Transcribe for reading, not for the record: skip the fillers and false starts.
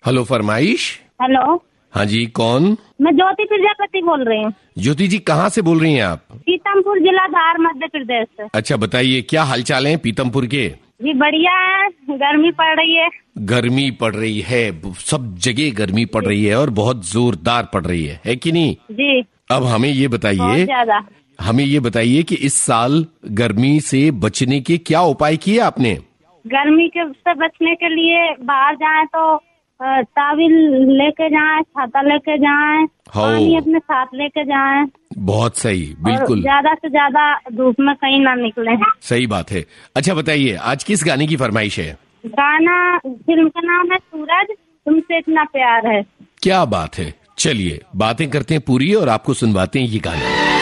Hello फरमाइश। Hello. हाँ जी, कौन? मैं ज्योति प्रजापति बोल रही हूँ। ज्योति जी, कहाँ से बोल रही हैं आप? पीतमपुर जिला धार, मध्य प्रदेश से। अच्छा, बताइए क्या हालचाल है पीतमपुर के? जी बढ़िया है, गर्मी पड़ रही है। गर्मी पड़ रही है, सब जगह गर्मी पड़ रही है और बहुत जोरदार पड़ रही है कि नहीं? जी। अब हमें ये बताइए, कि इस साल गर्मी से बचने के क्या उपाय किए आपने? गर्मी के से बचने के लिए बाहर जाएं तो तावील लेके जाएं, छाता लेके जाएं, पानी अपने साथ लेके जाएं। बहुत सही, बिल्कुल। ज्यादा से ज्यादा धूप में कहीं ना निकले। सही बात है। अच्छा बताइए, आज किस गाने की फरमाइश है? गाना, फिल्म का नाम है सूरज, तुमसे इतना प्यार है। क्या बात है। चलिए बातें करते हैं पूरी और आपको सुनवाते हैं ये गाना।